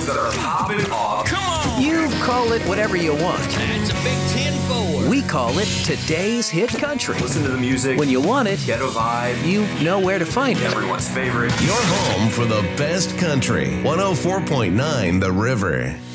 that are popping off. Come on! You call it whatever you want. That's a big 10-4. We call it today's hit country. Listen to the music. When you want it, Get a vibe. you know where to find it. Everyone's favorite. Your home for the best country. 104.9 The River.